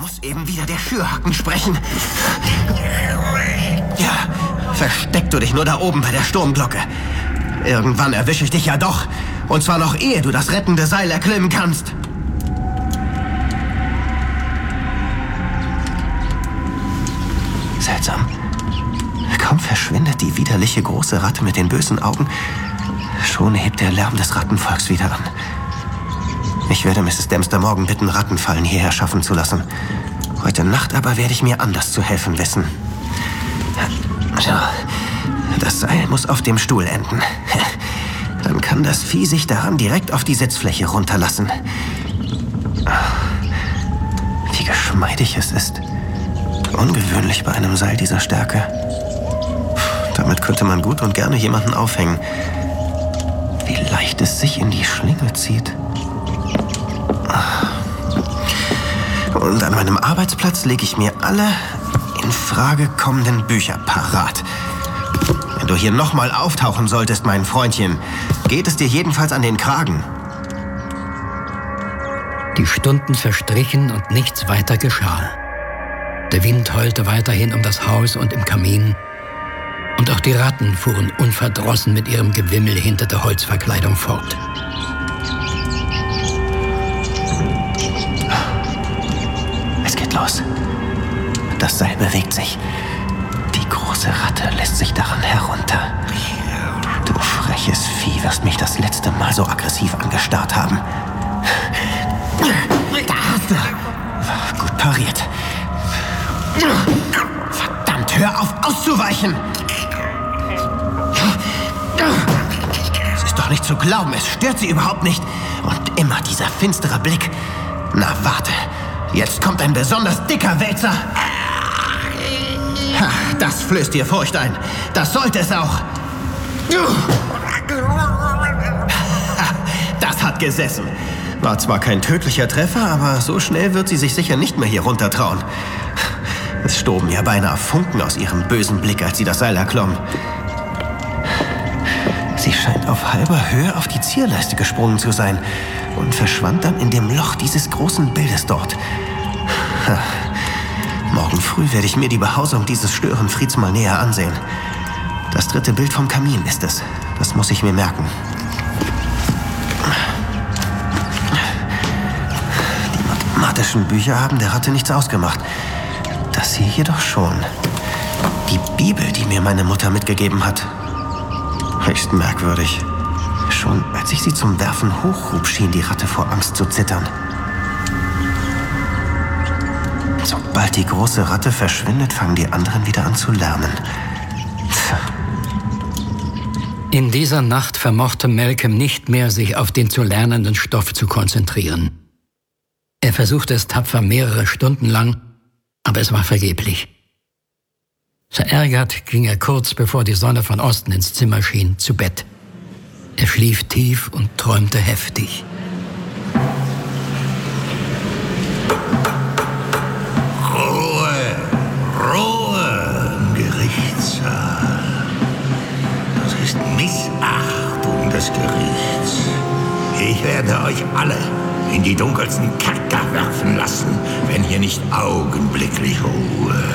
muss eben wieder der Schürhaken sprechen. Ja, versteck du dich nur da oben bei der Sturmglocke. Irgendwann erwische ich dich ja doch. Und zwar noch ehe du das rettende Seil erklimmen kannst. Seltsam. Kaum verschwindet die widerliche große Ratte mit den bösen Augen, schon hebt der Lärm des Rattenvolks wieder an. Ich werde Mrs. Dempster morgen bitten, Rattenfallen hierher schaffen zu lassen. Heute Nacht aber werde ich mir anders zu helfen wissen. So, das Seil muss auf dem Stuhl enden. Dann kann das Vieh sich daran direkt auf die Sitzfläche runterlassen. Wie geschmeidig es ist. Ungewöhnlich bei einem Seil dieser Stärke. Damit könnte man gut und gerne jemanden aufhängen. Wie leicht es sich in die Schlinge zieht. Und an meinem Arbeitsplatz lege ich mir alle in Frage kommenden Bücher parat. Wenn du hier nochmal auftauchen solltest, mein Freundchen, geht es dir jedenfalls an den Kragen. Die Stunden verstrichen und nichts weiter geschah. Der Wind heulte weiterhin um das Haus und im Kamin. Und auch die Ratten fuhren unverdrossen mit ihrem Gewimmel hinter der Holzverkleidung fort. Es geht los. Das Seil bewegt sich. Die große Ratte lässt sich daran herunter. Du freches Vieh wirst mich das letzte Mal so aggressiv angestarrt haben. Da hast du. Gut pariert. Verdammt, hör auf auszuweichen! Es ist doch nicht zu glauben, es stört sie überhaupt nicht. Und immer dieser finstere Blick. Na warte, jetzt kommt ein besonders dicker Wälzer. Ha, das flößt dir Furcht ein. Das sollte es auch. Das hat gesessen. War zwar kein tödlicher Treffer, aber so schnell wird sie sich sicher nicht mehr hier runter trauen. Es stoben ja beinahe Funken aus ihrem bösen Blick, als sie das Seil erklomm. Sie scheint auf halber Höhe auf die Zierleiste gesprungen zu sein und verschwand dann in dem Loch dieses großen Bildes dort. Morgen früh werde ich mir die Behausung dieses Störenfrieds mal näher ansehen. Das 3. Bild vom Kamin ist es. Das muss ich mir merken. Die mathematischen Bücher haben der Ratte nichts ausgemacht. Das hier jedoch schon. Die Bibel, die mir meine Mutter mitgegeben hat. Höchst merkwürdig. Schon als ich sie zum Werfen hochhob, schien die Ratte vor Angst zu zittern. Sobald die große Ratte verschwindet, fangen die anderen wieder an zu lärmen. In dieser Nacht vermochte Malcolm nicht mehr, sich auf den zu lernenden Stoff zu konzentrieren. Er versuchte es tapfer mehrere Stunden lang, aber es war vergeblich. Verärgert ging er kurz, bevor die Sonne von Osten ins Zimmer schien, zu Bett. Er schlief tief und träumte heftig. Ruhe im Gerichtssaal. Das ist Missachtung des Gerichts. Ich werde euch alle in die dunkelsten Kerker werfen lassen, wenn hier nicht augenblicklich Ruhe